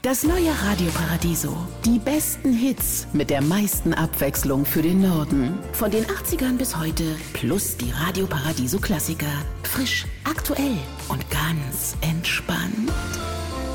Das neue Radio Paradiso. Die besten Hits mit der meisten Abwechslung für den Norden. Von den 80ern bis heute plus die Radio Paradiso Klassiker. Frisch, aktuell und ganz entspannt.